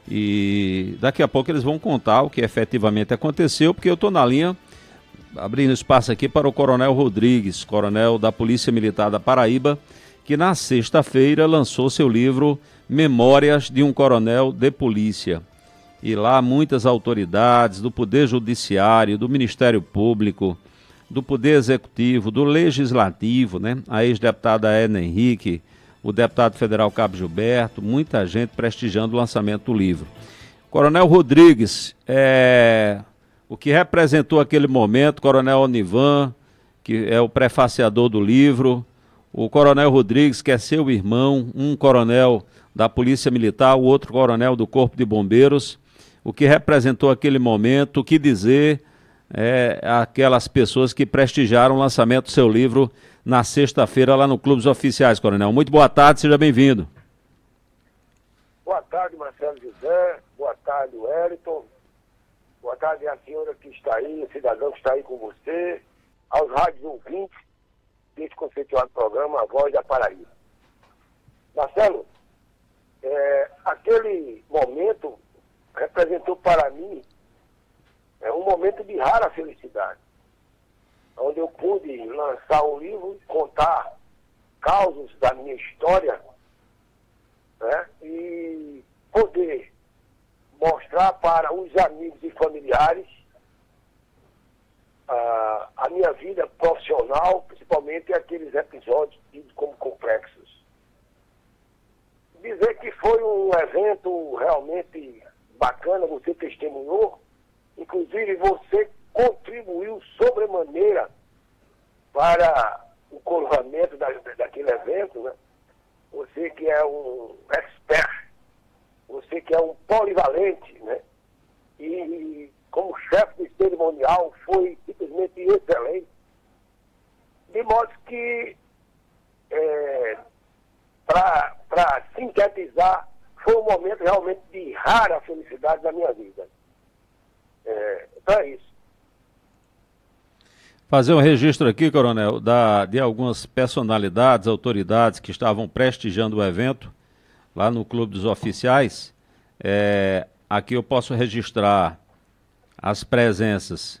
E daqui a pouco eles vão contar o que efetivamente aconteceu, porque eu estou na linha, abrindo espaço aqui para o Coronel Rodrigues, coronel da Polícia Militar da Paraíba, que na sexta-feira lançou seu livro Memórias de um Coronel de Polícia. E lá muitas autoridades do Poder Judiciário, do Ministério Público, do Poder Executivo, do Legislativo, né? A ex-deputada Edna Henrique, o deputado federal Cabo Gilberto, muita gente prestigiando o lançamento do livro. Coronel Rodrigues, o que representou aquele momento, Coronel Onivan, que é o prefaciador do livro, o Coronel Rodrigues, que é seu irmão, um coronel da Polícia Militar, o outro coronel do Corpo de Bombeiros, o que representou aquele momento, o que dizer aquelas pessoas que prestigiaram o lançamento do seu livro na sexta-feira lá no Clube dos Oficiais, coronel. Muito boa tarde, seja bem-vindo. Boa tarde, Marcelo José, boa tarde, Wellington, boa tarde a senhora que está aí, o cidadão que está aí com você, aos rádios ouvintes desse conceituado programa A Voz da Paraíba. Marcelo, aquele momento representou para mim um momento de rara felicidade, onde eu pude lançar um livro, contar causos da minha história, né, e poder mostrar para os amigos e familiares a minha vida profissional, principalmente aqueles episódios tidos como complexos. Dizer que foi um evento realmente bacana, você testemunhou, inclusive você contribuiu sobremaneira para o coroamento daquele evento, né? Você que é um expert, você que é um polivalente, né? E como chefe de cerimonial foi simplesmente excelente. De modo que, para sintetizar, foi um momento realmente de rara felicidade da minha vida. Então é isso. Fazer um registro aqui, coronel, de algumas personalidades, autoridades que estavam prestigiando o evento lá no Clube dos Oficiais. Aqui eu posso registrar as presenças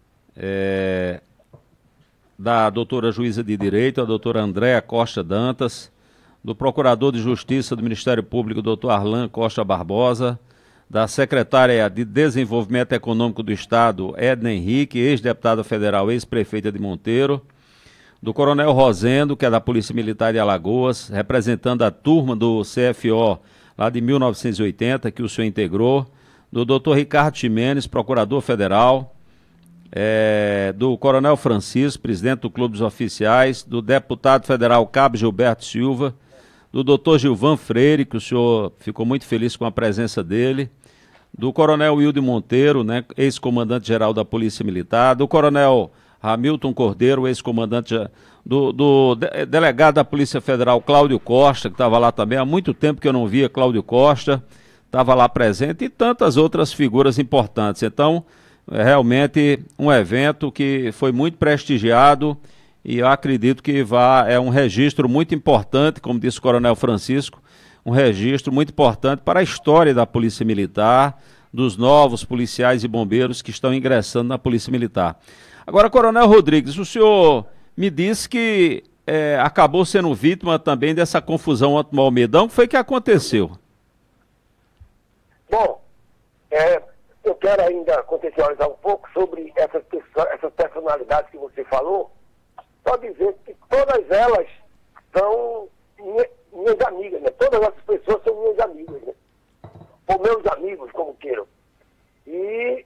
da doutora juíza de Direito, a doutora Andréa Costa Dantas, do Procurador de Justiça do Ministério Público, doutor Arlan Costa Barbosa, da secretária de Desenvolvimento Econômico do Estado, Edna Henrique, ex-deputada federal, ex-prefeita de Monteiro, do coronel Rosendo, que é da Polícia Militar de Alagoas, representando a turma do CFO lá de 1980, que o senhor integrou, do doutor Ricardo Ximenes, procurador federal, do coronel Francisco, presidente do Clube dos Oficiais, do deputado federal Cabo Gilberto Silva, do doutor Gilvan Freire, que o senhor ficou muito feliz com a presença dele, do coronel Wilde Monteiro, né, ex-comandante-geral da Polícia Militar, do coronel Hamilton Cordeiro, ex-comandante, do delegado da Polícia Federal Cláudio Costa, que estava lá também, há muito tempo que eu não via Cláudio Costa, estava lá presente, e tantas outras figuras importantes. Então, realmente um evento que foi muito prestigiado, e eu acredito que é um registro muito importante, como disse o coronel Francisco, um registro muito importante para a história da Polícia Militar, dos novos policiais e bombeiros que estão ingressando na Polícia Militar. Agora, coronel Rodrigues, o senhor me disse que acabou sendo vítima também dessa confusão ontem no Almedão. O que foi que aconteceu? Bom, eu quero ainda contextualizar um pouco sobre essas personalidades que você falou. Só dizer que todas elas são minhas amigas, né? Todas essas pessoas são minhas amigas, né? Ou meus amigos, como queiram. E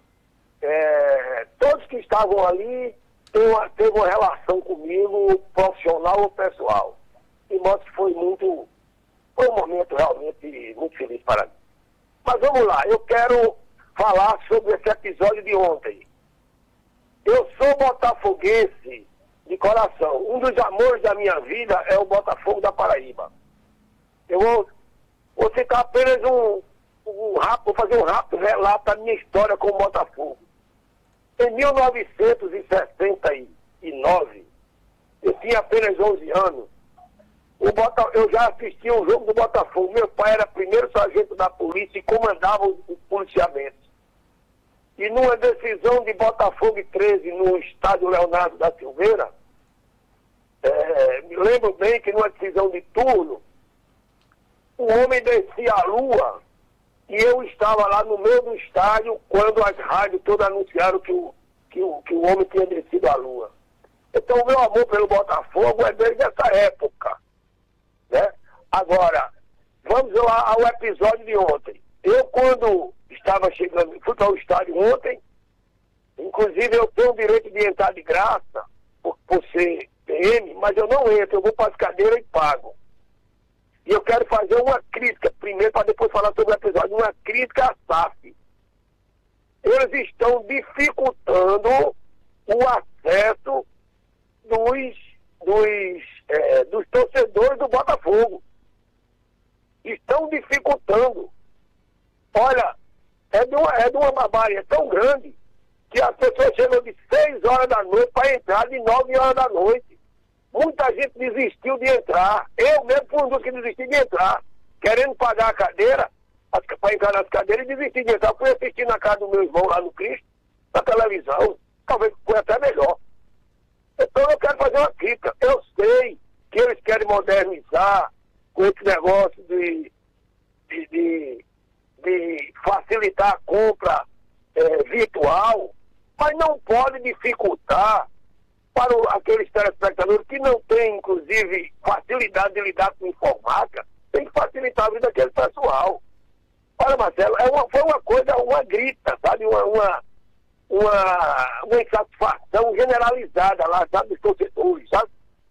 todos que estavam ali teve uma relação comigo, profissional ou pessoal. De modo que foi um momento realmente muito feliz para mim. Mas vamos lá, eu quero falar sobre esse episódio de ontem. Eu sou botafoguense de coração. Um dos amores da minha vida é o Botafogo da Paraíba. Eu vou citar apenas vou fazer um rápido relato da minha história com o Botafogo. Em 1969, eu tinha apenas 11 anos, Eu já assisti um jogo do Botafogo. Meu pai era primeiro sargento da polícia e comandava os policiamentos. E numa decisão de Botafogo e 13 no estádio Leonardo da Silveira, me lembro bem que numa decisão de turno, o homem descia a lua e eu estava lá no meio do estádio quando as rádios todas anunciaram que o homem tinha descido a lua. Então o meu amor pelo Botafogo é desde essa época, né? Agora, vamos lá ao episódio de ontem. Eu, quando estava chegando, fui para o estádio ontem, inclusive eu tenho o direito de entrar de graça, por ser PM, mas eu não entro, eu vou para as cadeiras e pago. E eu quero fazer uma crítica, primeiro, para depois falar sobre o episódio, uma crítica à SAF. Eles estão dificultando o acesso dos torcedores do Botafogo. Estão dificultando. Olha, é de uma barbarie tão grande que as pessoas chegam de 6 horas da noite para entrar de 9 horas da noite. Muita gente desistiu de entrar. Eu mesmo fui um dos que desisti de entrar. Querendo pagar a cadeira, para entrar nas cadeiras, e desisti de entrar. Fui assistir na casa do meu irmão lá no Cristo, na televisão. Talvez foi até melhor. Então eu quero fazer uma crítica. Eu sei que eles querem modernizar com esse negócio de facilitar a compra virtual, mas não pode dificultar para aqueles telespectadores que não têm, inclusive, facilidade de lidar com informática, tem que facilitar a vida daquele pessoal. Olha, Marcelo, foi uma coisa, uma grita, sabe? Uma insatisfação generalizada lá, sabe, dos torcedores, sabe?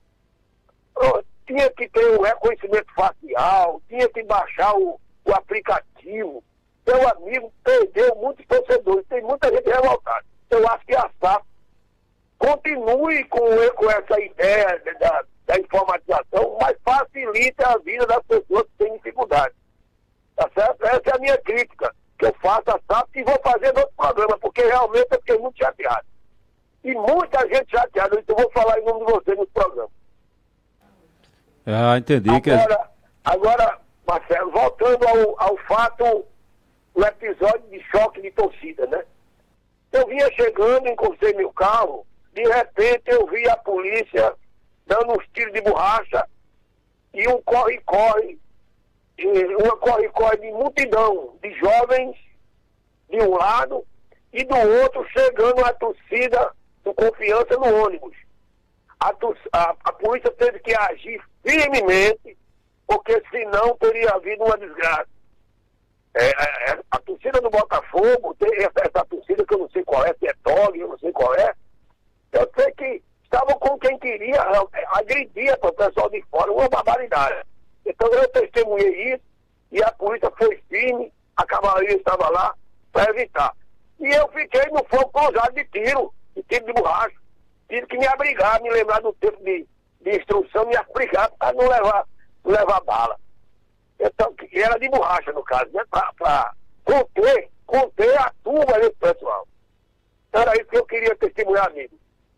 Tinha que ter o reconhecimento facial, tinha que baixar o aplicativo. Meu amigo perdeu muitos torcedores, tem muita gente revoltada. Eu acho que a SAF continue com essa ideia da informatização, mas facilite a vida das pessoas que têm dificuldade. Tá certo? Essa é a minha crítica que eu faço à SAF e vou fazer no outro programa, porque realmente eu fiquei muito chateado. E muita gente chateada, então eu vou falar em nome de você no programa. Entendi. Agora, Marcelo, voltando ao fato, o episódio de choque de torcida, né? Eu vinha chegando, encostei meu carro, de repente eu vi a polícia dando uns tiros de borracha e um corre-corre, uma corre-corre de multidão de jovens de um lado e do outro chegando a torcida do Confiança no ônibus. A polícia teve que agir firmemente, porque senão teria havido uma desgraça. A torcida do Botafogo, tem essa torcida que eu não sei qual é, se é Tog, eu não sei qual é. Eu sei que estavam com quem queria agredir para o pessoal de fora, uma barbaridade. Então eu testemunhei isso e a polícia foi firme, a cavalaria estava lá para evitar. E eu fiquei no fogo cruzado de tiro de borracha. Tive que me abrigar, me lembrar do tempo de instrução, me abrigar para não levar bala. Então, era de borracha, no caso, né? Para conter a turma desse pessoal. Era isso que eu queria testemunhar, amigo.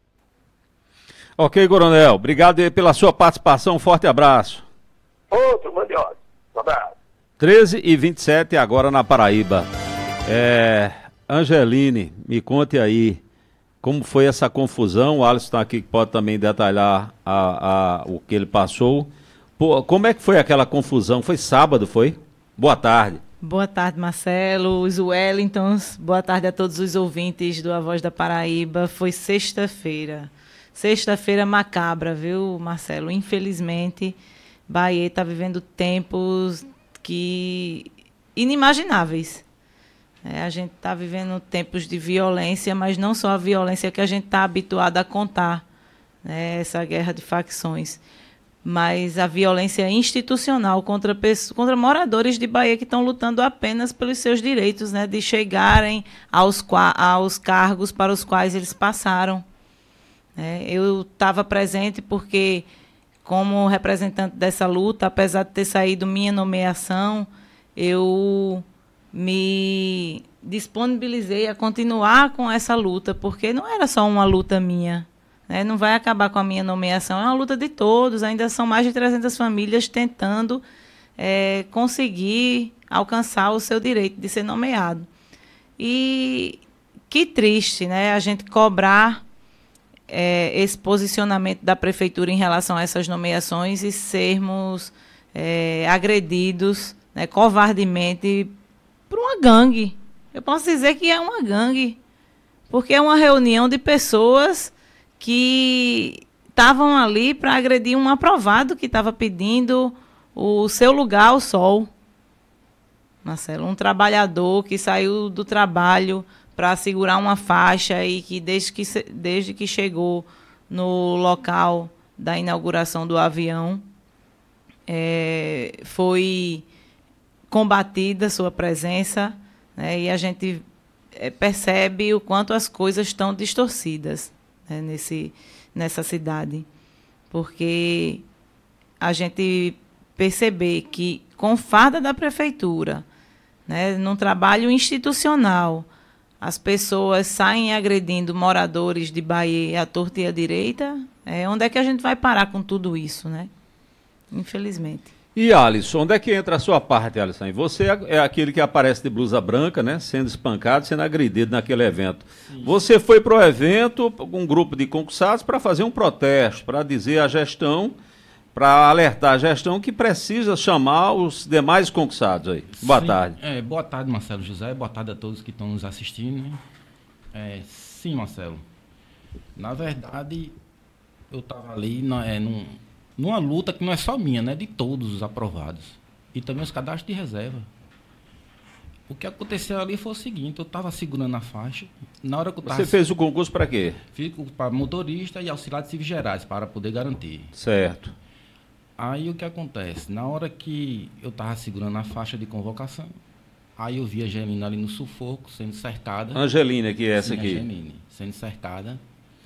Ok, Coronel. Obrigado pela sua participação. Um forte abraço. Outro, mande ordem. Um abraço. 13h27 agora na Paraíba. Angeline, me conte aí como foi essa confusão. O Alisson está aqui que pode também detalhar o que ele passou. Pô, como é que foi aquela confusão? Foi sábado, foi? Boa tarde. Boa tarde, Marcelo, os Wellingtons. Boa tarde a todos os ouvintes do A Voz da Paraíba. Foi sexta-feira. Sexta-feira macabra, viu, Marcelo? Infelizmente, Bahia está vivendo tempos inimagináveis. A gente está vivendo tempos de violência, mas não só a violência que a gente está habituado a contar, né? Essa guerra de facções, mas a violência institucional contra moradores de Bahia que estão lutando apenas pelos seus direitos, né? De chegarem aos cargos para os quais eles passaram. Eu estava presente porque, como representante dessa luta, apesar de ter saído minha nomeação, eu me disponibilizei a continuar com essa luta, porque não era só uma luta minha, né? Não vai acabar com a minha nomeação, é uma luta de todos, ainda são mais de 300 famílias tentando conseguir alcançar o seu direito de ser nomeado. E que triste, né, a gente cobrar esse posicionamento da prefeitura em relação a essas nomeações e sermos agredidos, né, covardemente por uma gangue. Eu posso dizer que é uma gangue, porque é uma reunião de pessoas que estavam ali para agredir um aprovado que estava pedindo o seu lugar ao sol. Marcelo, um trabalhador que saiu do trabalho para segurar uma faixa e que desde que chegou no local da inauguração do avião, foi combatida sua presença, né, e a gente percebe o quanto as coisas estão distorcidas, né, nessa cidade. Porque a gente perceber que, com farda da prefeitura, né, num trabalho institucional, as pessoas saem agredindo moradores de Bahia à torta e à direita, onde é que a gente vai parar com tudo isso, né? Infelizmente. E Alisson, onde é que entra a sua parte, Alisson? Você é aquele que aparece de blusa branca, né? Sendo espancado, sendo agredido naquele evento. Sim. Você foi para o evento com um grupo de concursados para fazer um protesto, para dizer à gestão, para alertar a gestão que precisa chamar os demais concursados aí. Boa tarde. Boa tarde, Marcelo José. Boa tarde a todos que estão nos assistindo. Sim, Marcelo. Na verdade, eu estava ali numa luta que não é só minha, né? De todos os aprovados. E também os cadastros de reserva. O que aconteceu ali foi o seguinte, eu estava segurando a faixa. Na hora que Você fez o concurso para quê? Fiz para motorista e auxiliar de serviços gerais, para poder garantir. Certo. Aí o que acontece? Na hora que eu estava segurando a faixa de convocação, aí eu vi a Angelina ali no sufoco, sendo cercada. Angelina, que é essa aqui? Angelina, sendo cercada.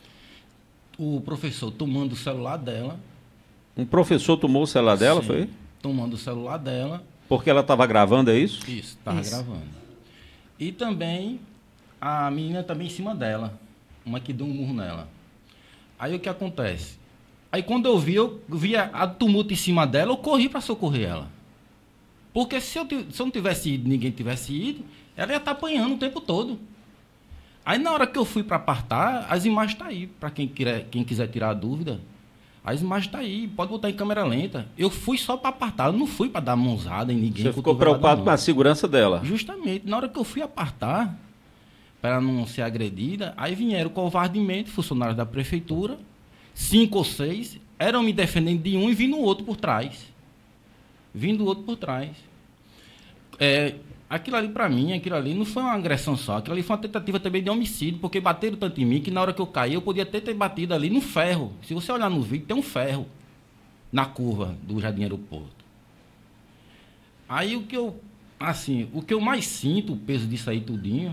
O professor tomando o celular dela. Um professor tomou o celular dela, Sim, foi? Tomando o celular dela. Porque ela estava gravando, é isso? Isso, estava gravando. E também, a menina também em cima dela. Uma que deu um murro nela. Aí o que acontece? Aí quando eu vi a tumulto em cima dela, eu corri para socorrer ela. Porque se eu não tivesse ido, ninguém tivesse ido, ela ia estar apanhando o tempo todo. Aí na hora que eu fui para apartar, as imagens estão aí, para quem quiser tirar a dúvida. As imagens estão aí, pode botar em câmera lenta. Eu fui só para apartar, eu não fui para dar mãozada em ninguém. Você ficou preocupado com a segurança dela? Justamente. Na hora que eu fui apartar, para não ser agredida, aí vieram covardemente funcionários da prefeitura, 5 ou 6, eram me defendendo de um e vindo o outro por trás. Aquilo ali, para mim, não foi uma agressão só. Aquilo ali foi uma tentativa também de homicídio, porque bateram tanto em mim que na hora que eu caí, eu podia ter batido ali no ferro. Se você olhar no vídeo, tem um ferro na curva do Jardim Aeroporto. Aí o que eu mais sinto, o peso disso aí tudinho,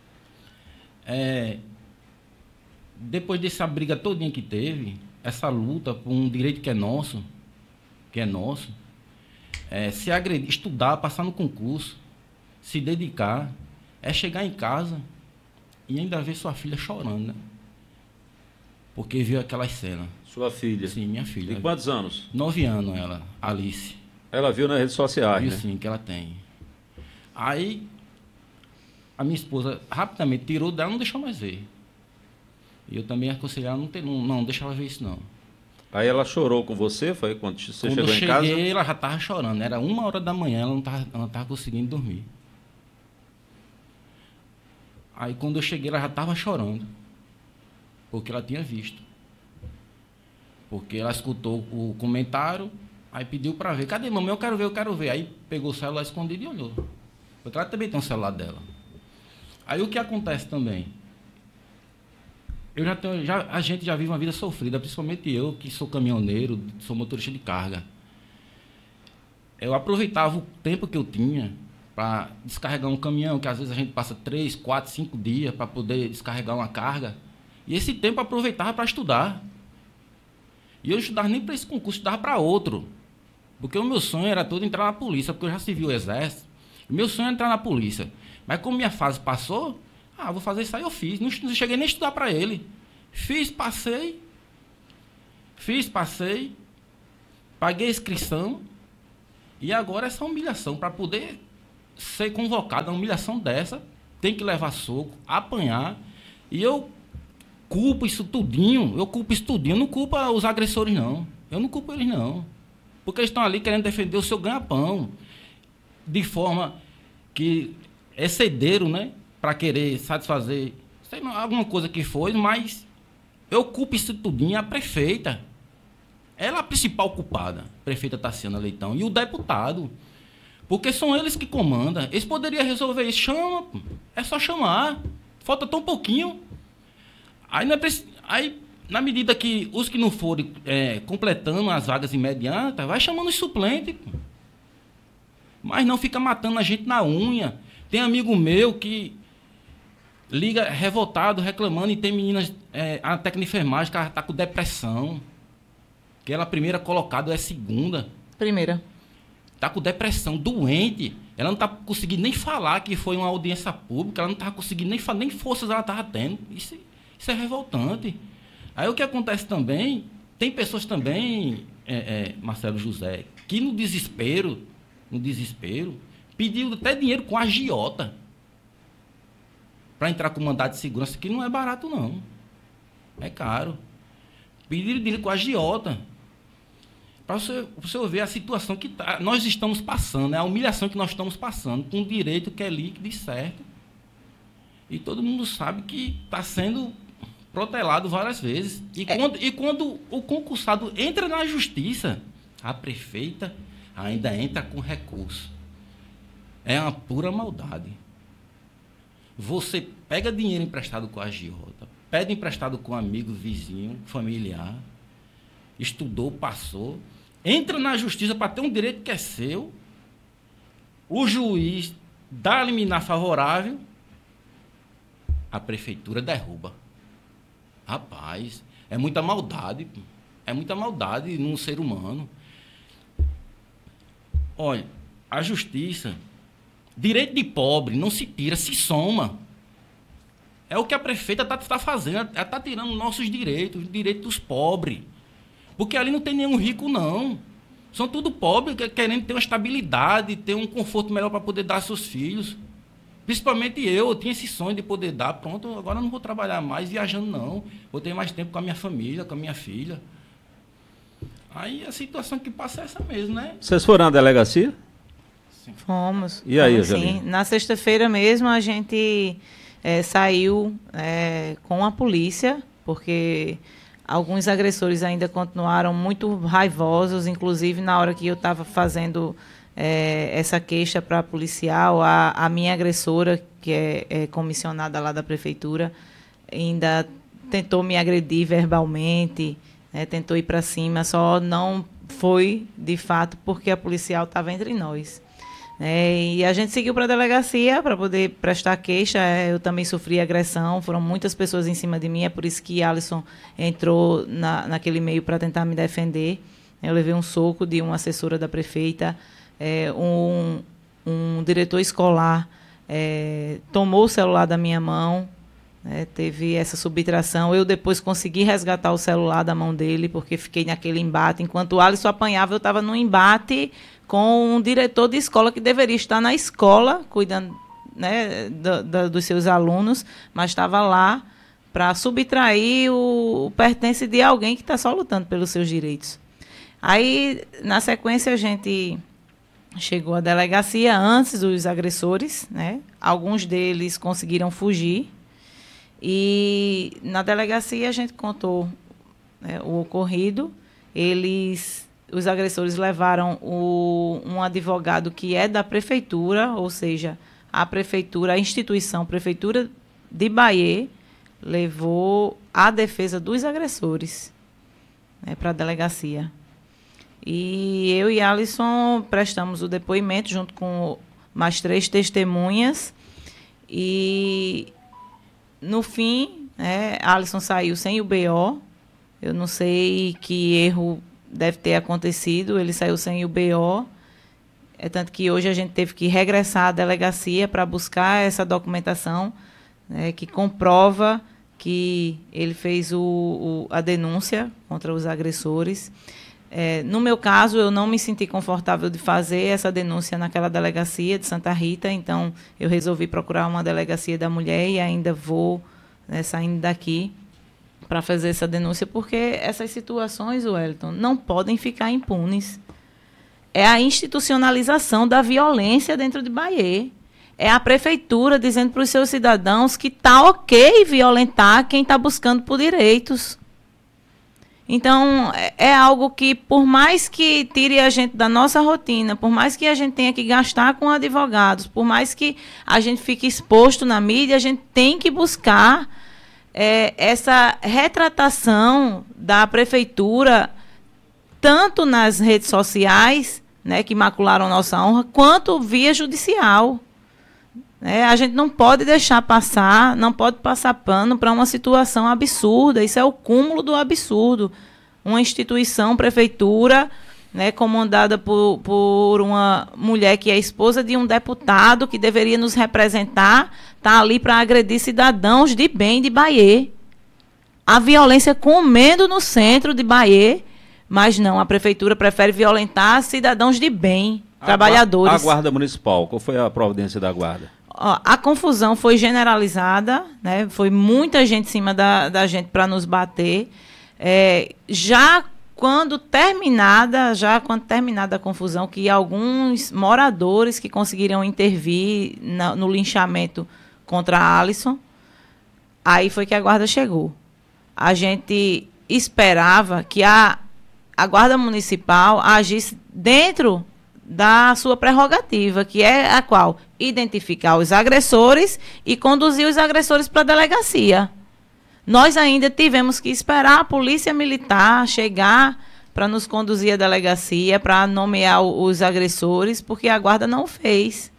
depois dessa briga todinha que teve, essa luta por um direito que é nosso, se agredir, estudar, passar no concurso, se dedicar, chegar em casa e ainda ver sua filha chorando, né? Porque viu aquelas cenas. Sua filha? Sim, minha filha. De quantos anos? 9 anos ela, Alice. Ela viu nas redes sociais, viu, né? Sim, que ela tem. Aí, a minha esposa rapidamente tirou dela e não deixou mais ver. E eu também aconselhei ela, não deixa ela ver isso não. Aí ela chorou com você, foi quando você chegou em casa? Quando eu cheguei, ela já estava chorando. Era 1h da manhã, ela não estava conseguindo dormir. Aí quando eu cheguei, ela já estava chorando. Porque ela tinha visto. Porque ela escutou o comentário, aí pediu para ver. Cadê, mamãe? Eu quero ver. Aí pegou o celular escondido e olhou. Porque ela também tem um celular dela. Aí o que acontece também? A gente já vive uma vida sofrida, principalmente eu, que sou caminhoneiro, sou motorista de carga. Eu aproveitava o tempo que eu tinha para descarregar um caminhão, que às vezes a gente passa 3, 4, 5 dias para poder descarregar uma carga. E esse tempo eu aproveitava para estudar. E eu não estudava nem para esse concurso, estudava para outro. Porque o meu sonho era todo entrar na polícia, porque eu já servi o exército. O meu sonho era entrar na polícia. Mas como minha fase passou, vou fazer isso aí, eu fiz. Não cheguei nem a estudar para ele. Fiz, passei, passei, paguei a inscrição, e agora essa humilhação, para poder ser convocado, uma humilhação dessa, tem que levar soco, apanhar, e eu culpo isso tudinho, eu não culpo os agressores, não. Eu não culpo eles, não. Porque eles estão ali querendo defender o seu ganha-pão, de forma que excederam, né, para querer satisfazer, sei lá, alguma coisa que foi, mas eu culpo isso tudinho a prefeita. Ela é a principal culpada, a prefeita Taciana Leitão, e o deputado. Porque são eles que comandam. Eles poderiam resolver isso. Chama, é só chamar. Falta tão pouquinho. Aí, na medida que os que não forem completando as vagas imediatas, vai chamando os suplentes. Mas não fica matando a gente na unha. Tem amigo meu que liga revoltado, reclamando, e tem meninas, a técnica de enfermagem, que ela está com depressão. Que ela, a primeira colocada, é a segunda. Primeira. Está com depressão, doente. Ela não está conseguindo nem falar que foi uma audiência pública, ela não estava conseguindo nem falar, nem forças ela estava tendo. Isso é revoltante. Aí o que acontece também, tem pessoas também, Marcelo José, que no desespero, pediu até dinheiro com a agiota para entrar com mandado de segurança, que não é barato, não. É caro. Pediram dinheiro com a agiota. Para você ver a situação que nós estamos passando, a humilhação que nós estamos passando, com um direito que é líquido e certo. E todo mundo sabe que está sendo protelado várias vezes. E quando o concursado entra na justiça, a prefeita ainda entra com recurso. É uma pura maldade. Você pega dinheiro emprestado com a agiota, pede emprestado com um amigo, vizinho, familiar, estudou, passou, entra na justiça para ter um direito que é seu, o juiz dá liminar favorável, a prefeitura derruba. Rapaz, é muita maldade num ser humano. Olha, a justiça, direito de pobre não se tira, se soma. É o que a prefeita está fazendo, ela está tirando nossos direitos, os direitos dos pobres. Porque ali não tem nenhum rico, não. São tudo pobres, querendo ter uma estabilidade, ter um conforto melhor para poder dar aos seus filhos. Principalmente eu tinha esse sonho de poder dar. Pronto, agora eu não vou trabalhar mais viajando, não. Vou ter mais tempo com a minha família, com a minha filha. Aí a situação que passa é essa mesmo, né? Vocês foram à delegacia? Sim. Fomos. E aí, sim. Na sexta-feira mesmo a gente saiu com a polícia, porque alguns agressores ainda continuaram muito raivosos, inclusive na hora que eu estava fazendo essa queixa para a policial, a minha agressora, que é comissionada lá da prefeitura, ainda tentou me agredir verbalmente, tentou ir para cima, só não foi, de fato, porque a policial estava entre nós. E a gente seguiu para a delegacia para poder prestar queixa. Eu também sofri agressão, foram muitas pessoas em cima de mim, é por isso que Alisson entrou naquele meio para tentar me defender. Eu levei um soco de uma assessora da prefeita, um diretor escolar tomou o celular da minha mão, teve essa subtração. Eu depois consegui resgatar o celular da mão dele, porque fiquei naquele embate. Enquanto o Alisson apanhava, eu estava num embate com um diretor de escola que deveria estar na escola, cuidando dos seus alunos, mas estava lá para subtrair o pertence de alguém que está só lutando pelos seus direitos. Aí, na sequência, a gente chegou à delegacia antes dos agressores, Alguns deles conseguiram fugir. E na delegacia a gente contou o ocorrido. Os agressores levaram um advogado que é da prefeitura, ou seja, a instituição Prefeitura de Bahia, levou a defesa dos agressores para a delegacia. E eu e Alisson prestamos o depoimento junto com mais 3 testemunhas. E, no fim, Alisson saiu sem o BO. Eu não sei que erro deve ter acontecido, ele saiu sem o BO. Tanto que hoje a gente teve que regressar à delegacia para buscar essa documentação que comprova que ele fez a denúncia contra os agressores. No meu caso, eu não me senti confortável de fazer essa denúncia naquela delegacia de Santa Rita, então eu resolvi procurar uma delegacia da mulher e ainda vou, saindo daqui para fazer essa denúncia, porque essas situações, Wellington, não podem ficar impunes. É a institucionalização da violência dentro de Bahia. É a prefeitura dizendo para os seus cidadãos que está ok violentar quem está buscando por direitos. Então, é algo que, por mais que tire a gente da nossa rotina, por mais que a gente tenha que gastar com advogados, por mais que a gente fique exposto na mídia, a gente tem que buscar essa retratação da prefeitura, tanto nas redes sociais, que macularam nossa honra, quanto via judicial. A gente não pode deixar passar, não pode passar pano para uma situação absurda. Isso é o cúmulo do absurdo. Uma instituição, prefeitura, comandada por uma mulher que é esposa de um deputado que deveria nos representar, está ali para agredir cidadãos de bem de Bahia. A violência comendo no centro de Bahia, mas não, a prefeitura prefere violentar cidadãos de bem, trabalhadores. A Guarda Municipal, qual foi a providência da Guarda? A confusão foi generalizada, foi muita gente em cima da gente para nos bater. Já quando terminada a confusão, que alguns moradores que conseguiram intervir no linchamento contra a Alisson, aí foi que a Guarda chegou. A gente esperava que a Guarda Municipal agisse dentro da sua prerrogativa, que é a qual? Identificar os agressores e conduzir os agressores para a delegacia. Nós ainda tivemos que esperar a polícia militar chegar para nos conduzir à delegacia, para nomear os agressores, porque a Guarda não fez.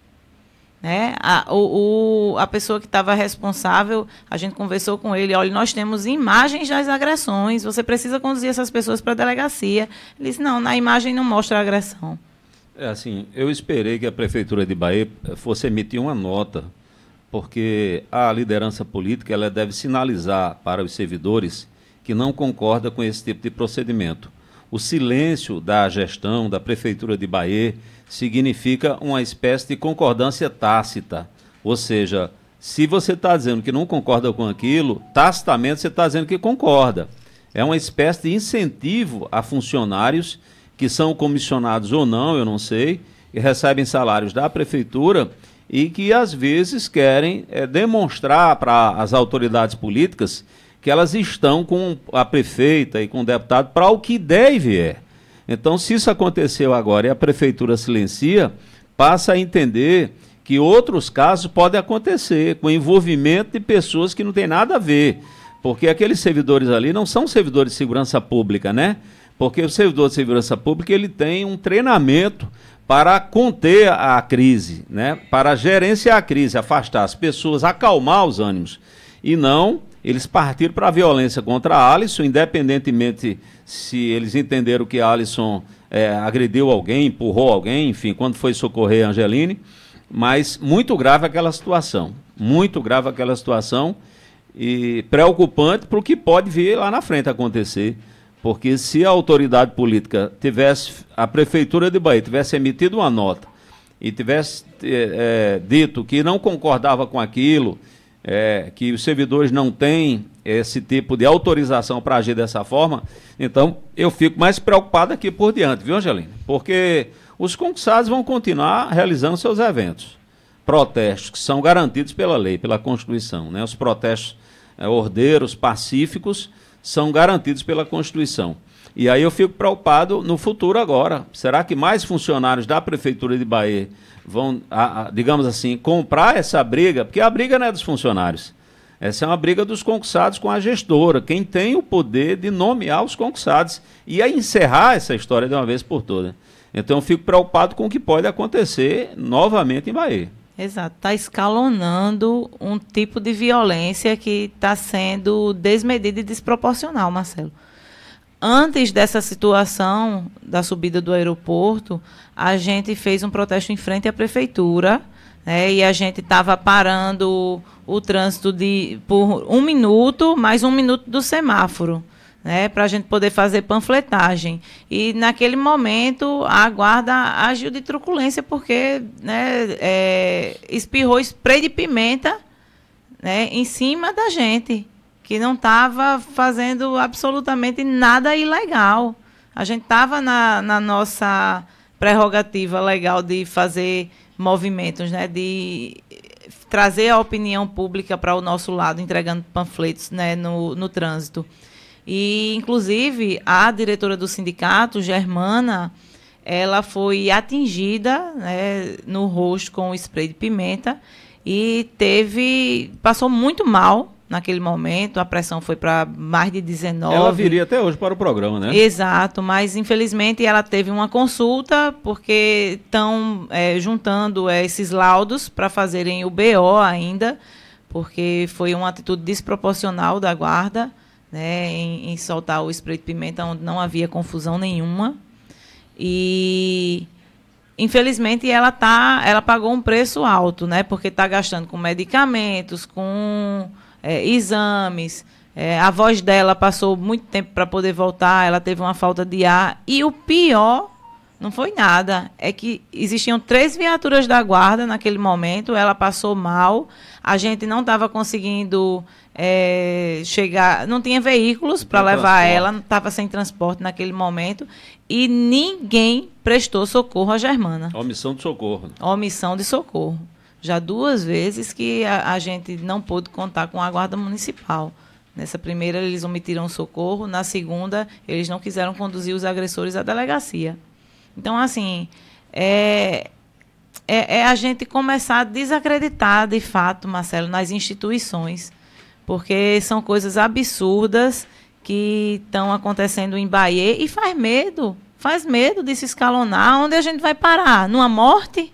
A pessoa que estava responsável, a gente conversou com ele, olha, nós temos imagens das agressões, você precisa conduzir essas pessoas para a delegacia. Ele disse, não, na imagem não mostra a agressão. Eu esperei que a Prefeitura de Bahia fosse emitir uma nota, porque a liderança política ela deve sinalizar para os servidores que não concorda com esse tipo de procedimento. O silêncio da gestão da Prefeitura de Bahia significa uma espécie de concordância tácita, ou seja, se você está dizendo que não concorda com aquilo, tacitamente você está dizendo que concorda. É uma espécie de incentivo a funcionários que são comissionados ou não, eu não sei, e recebem salários da prefeitura e que às vezes querem demonstrar para as autoridades políticas que elas estão com a prefeita e com o deputado para o que der e vier. Então, se isso aconteceu agora e a prefeitura silencia, passa a entender que outros casos podem acontecer com envolvimento de pessoas que não tem nada a ver, porque aqueles servidores ali não são servidores de segurança pública, Porque o servidor de segurança pública ele tem um treinamento para conter a crise, para gerenciar a crise, afastar as pessoas, acalmar os ânimos. E não, eles partiram para a violência contra a Alisson, independentemente se eles entenderam que a Alisson agrediu alguém, empurrou alguém, enfim, quando foi socorrer a Angeline. Mas muito grave aquela situação, e preocupante para o que pode vir lá na frente acontecer. Porque se a autoridade política a Prefeitura de Bahia tivesse emitido uma nota e tivesse dito que não concordava com aquilo, que os servidores não têm esse tipo de autorização para agir dessa forma, então eu fico mais preocupado aqui por diante, viu, Angeline? Porque os concursados vão continuar realizando seus eventos, protestos que são garantidos pela lei, pela Constituição, Os protestos ordeiros, pacíficos, são garantidos pela Constituição. E aí eu fico preocupado no futuro agora. Será que mais funcionários da Prefeitura de Bahia vão, digamos assim, comprar essa briga? Porque a briga não é dos funcionários. Essa é uma briga dos concursados com a gestora, quem tem o poder de nomear os concursados e a encerrar essa história de uma vez por todas. Então eu fico preocupado com o que pode acontecer novamente em Bahia. Exato, está escalonando um tipo de violência que está sendo desmedida e desproporcional, Marcelo. Antes dessa situação da subida do aeroporto, a gente fez um protesto em frente à prefeitura, E a gente estava parando o trânsito por 1 minuto, mais 1 minuto do semáforo, para a gente poder fazer panfletagem. E, naquele momento, a guarda agiu de truculência, porque espirrou spray de pimenta em cima da gente, que não estava fazendo absolutamente nada ilegal. A gente estava na nossa prerrogativa legal de fazer movimentos, de trazer a opinião pública para o nosso lado, entregando panfletos no trânsito. E, inclusive, a diretora do sindicato, Germana, ela foi atingida no rosto com o spray de pimenta e passou muito mal naquele momento. A pressão foi para mais de 19. Ela viria até hoje para o programa, né? Exato, mas infelizmente ela teve uma consulta, porque estão juntando esses laudos para fazerem o BO ainda, porque foi uma atitude desproporcional da guarda, em soltar o spray de pimenta onde não havia confusão nenhuma. E infelizmente ela pagou um preço alto, porque está gastando com medicamentos, com exames. A voz dela passou muito tempo para poder voltar, ela teve uma falta de ar. E o pior não foi nada, é que existiam 3 viaturas da guarda naquele momento, ela passou mal, a gente não estava conseguindo chegar, não tinha veículos para levar ela, estava sem transporte naquele momento, e ninguém prestou socorro à Germana. Omissão de socorro. Omissão de socorro. Já 2 vezes que a gente não pôde contar com a guarda municipal. Nessa primeira, eles omitiram o socorro. Na segunda, eles não quiseram conduzir os agressores à delegacia. Então, assim, a gente começar a desacreditar, de fato, Marcelo, nas instituições. Porque são coisas absurdas que estão acontecendo em Bahia e faz medo de se escalonar. Onde a gente vai parar? Numa morte?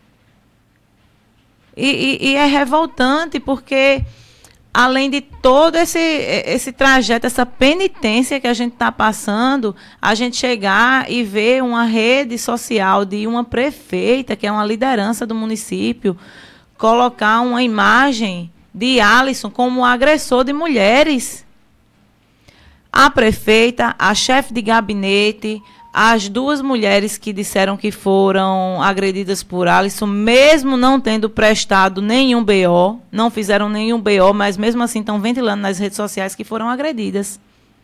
E é revoltante, porque, além de todo esse trajeto, essa penitência que a gente está passando, a gente chegar e ver uma rede social de uma prefeita, que é uma liderança do município, colocar uma imagem de Alisson como agressor de mulheres. A prefeita, a chefe de gabinete, as 2 mulheres que disseram que foram agredidas por Alisson, mesmo não tendo prestado nenhum BO, não fizeram nenhum BO, mas mesmo assim estão ventilando nas redes sociais que foram agredidas.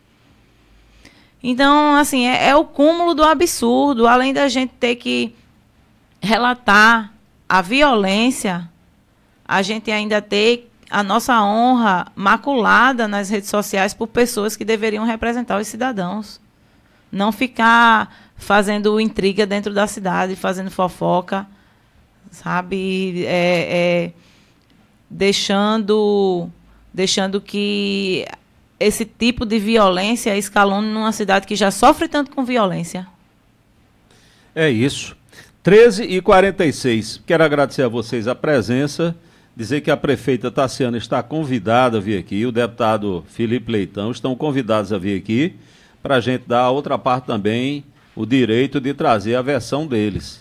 Então, assim, é o cúmulo do absurdo. Além da gente ter que relatar a violência, a gente ainda ter a nossa honra maculada nas redes sociais por pessoas que deveriam representar os cidadãos. Não ficar fazendo intriga dentro da cidade, fazendo fofoca, sabe? Deixando que esse tipo de violência escalone numa cidade que já sofre tanto com violência. É isso. 13h46. Quero agradecer a vocês a presença, dizer que a prefeita Tassiana está convidada a vir aqui, o deputado Felipe Leitão estão convidados a vir aqui, para a gente dar a outra parte também o direito de trazer a versão deles.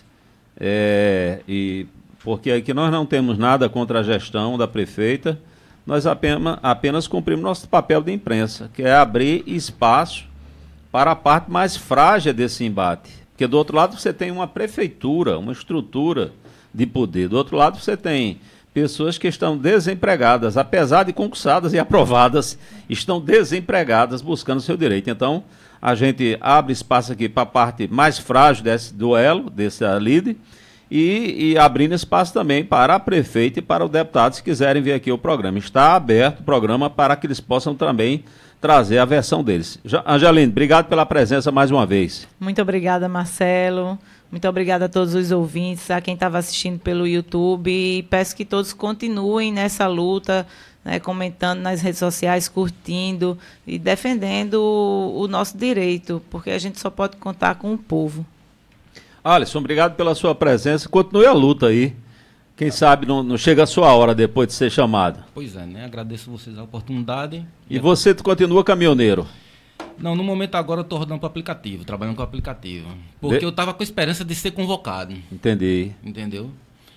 Porque aqui nós não temos nada contra a gestão da prefeita, nós apenas cumprimos nosso papel de imprensa, que é abrir espaço para a parte mais frágil desse embate. Porque do outro lado você tem uma prefeitura, uma estrutura de poder. Do outro lado você tem pessoas que estão desempregadas, apesar de concursadas e aprovadas, estão desempregadas buscando seu direito. Então, a gente abre espaço aqui para a parte mais frágil desse duelo, desse líder, e abrindo espaço também para a prefeita e para o deputado, se quiserem vir aqui ao programa. Está aberto o programa para que eles possam também trazer a versão deles. Angeline, obrigado pela presença mais uma vez. Muito obrigada, Marcelo. Muito obrigada a todos os ouvintes, a quem estava assistindo pelo YouTube. E peço que todos continuem nessa luta, comentando nas redes sociais, curtindo e defendendo o nosso direito, porque a gente só pode contar com o povo. Alisson, obrigado pela sua presença. Continue a luta aí. Quem sabe não chega a sua hora depois de ser chamado. Pois é, agradeço vocês a oportunidade. E você continua caminhoneiro? Não, no momento agora eu estou rodando para o aplicativo, trabalhando com o aplicativo. Porque eu estava com a esperança de ser convocado. Entendi. Entendeu?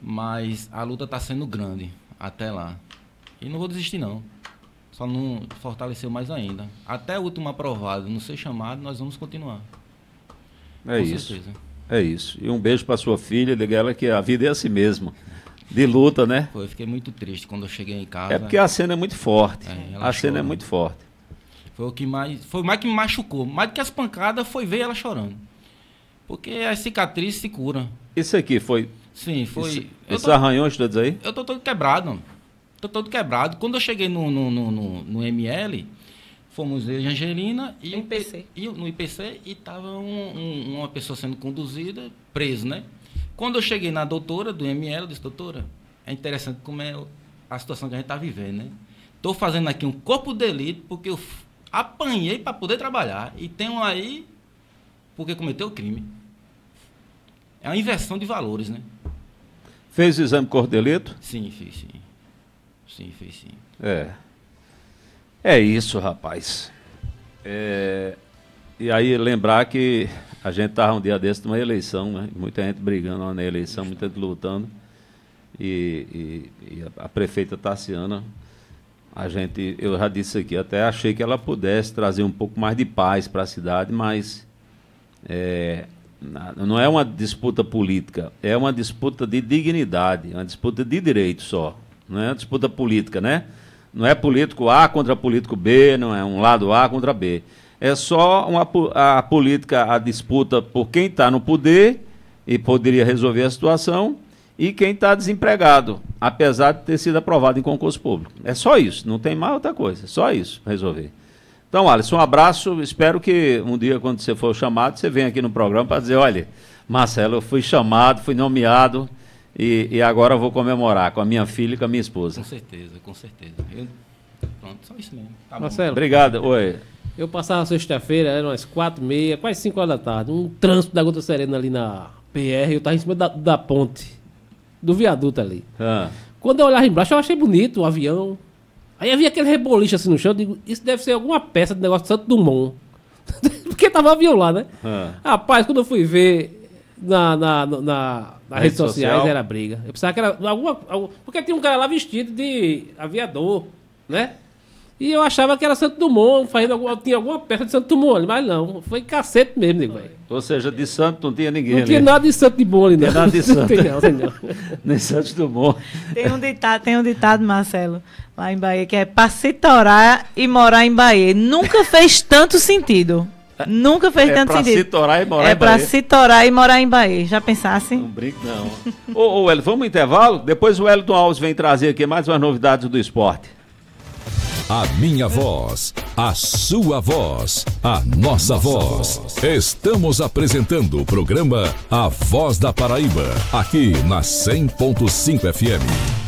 Mas a luta está sendo grande até lá. E não vou desistir, não. Só não fortaleceu mais ainda. Até o último aprovado não ser chamado, nós vamos continuar. É isso. É isso. E um beijo para sua filha, diga ela que a vida é assim mesmo. De luta, né? Eu fiquei muito triste quando eu cheguei em casa. É porque a cena é muito forte. A cena é chorou. muito forte. Foi o mais que me machucou. Mais do que as pancadas foi ver ela chorando. Porque as cicatrizes se curam. Isso aqui foi... Sim, foi... Esses arranhões todos aí? Eu tô todo quebrado. Tô todo quebrado. Quando eu cheguei no ML, fomos eu e Angelina e no IPC e tava uma pessoa sendo conduzida, preso, né? Quando eu cheguei na doutora do ML, eu disse, doutora, é interessante como é a situação que a gente tá vivendo, né? Tô fazendo aqui um corpo de delito porque eu apanhei para poder trabalhar e tenho aí porque cometeu o crime. É uma inversão de valores, né? Fez o exame de corpo de delito? Sim, fiz sim. Sim, fez sim. É isso, rapaz. E aí lembrar que a gente estava um dia desse numa eleição, né? Muita gente brigando lá na eleição, muita gente lutando. E a prefeita Tassiana, eu já disse aqui, até achei que ela pudesse trazer um pouco mais de paz para a cidade, mas não é uma disputa política, é uma disputa de dignidade, é uma disputa de direito só. Não é uma disputa política, né? Não é político A contra político B, não é um lado A contra B. É só a política, a disputa por quem está no poder e poderia resolver a situação e quem está desempregado, apesar de ter sido aprovado em concurso público. É só isso, não tem mais outra coisa, só isso resolver. Então, Alisson, um abraço, espero que um dia, quando você for chamado, você venha aqui no programa para dizer, olha, Marcelo, eu fui chamado, fui nomeado, e agora eu vou comemorar com a minha filha e com a minha esposa. Com certeza, com certeza. Pronto, só isso mesmo. Tá Marcelo. Obrigado. Oi. Eu passava sexta-feira, eram umas 4h30, quase 5 horas da tarde, um trânsito da Gota Serena ali na PR, eu estava em cima da ponte, do viaduto ali. Quando eu olhava embaixo, eu achei bonito o avião. Aí havia aquele rebolicho assim no chão, eu digo, isso deve ser alguma peça de negócio de Santo Dumont. Porque tava avião lá, né? Rapaz, quando eu fui ver nas redes sociais, era briga. Eu pensava que era porque tinha um cara lá vestido de aviador, né? E eu achava que era Santo Dumont, tinha alguma peça de Santo Dumont ali, mas não, foi cacete mesmo, nego, velho. Ou seja, de Santo não tinha ninguém. Não tinha nada de Santo de bom ali, não. Não tinha nada de Santo. Não tem não. Nem Santos Dumont. Tem um ditado, Marcelo, lá em Bahia, que é pra se torar e morar em Bahia. Nunca fez tanto sentido. Nunca fez tanto sentido. É pra se torar e morar em Bahia. É pra se torar e morar em Bahia. Já pensasse? Não brinco, não. Ô, Hélio, vamos ao intervalo? Depois o Wellington Alves vem trazer aqui mais umas novidades do esporte. A minha voz, a sua voz, a nossa voz. Estamos apresentando o programa A Voz da Paraíba, aqui na 100.5 FM.